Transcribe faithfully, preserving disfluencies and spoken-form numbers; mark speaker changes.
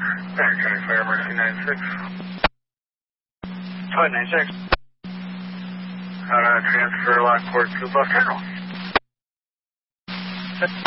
Speaker 1: Banner County Fire Emergency ninety-six.
Speaker 2: Flight ninety-six.
Speaker 1: How to transfer Lockport to Bus Terminal.